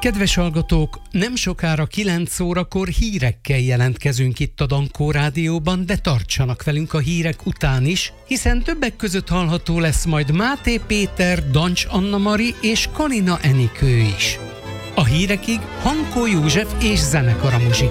Kedves hallgatók, nem sokára 9 órakor hírekkel jelentkezünk itt a Dankó Rádióban, de tartsanak velünk a hírek után is, hiszen többek között hallható lesz majd Máté Péter, Dancs Anna-Mari és Kalina Enikő is. A hírekig Hankó József és zenekara muzsikál.